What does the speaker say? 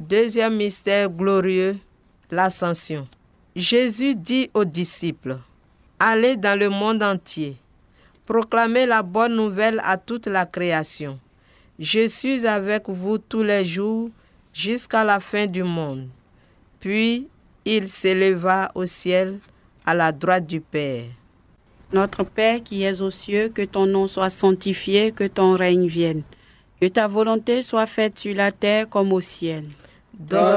Deuxième mystère glorieux, l'Ascension. Jésus dit aux disciples, « Allez dans le monde entier, proclamez la bonne nouvelle à toute la création. Je suis avec vous tous les jours jusqu'à la fin du monde. » Puis il s'éleva au ciel à la droite du Père. Notre Père qui es aux cieux, que ton nom soit sanctifié, que ton règne vienne. Que ta volonté soit faite sur la terre comme au ciel. Donne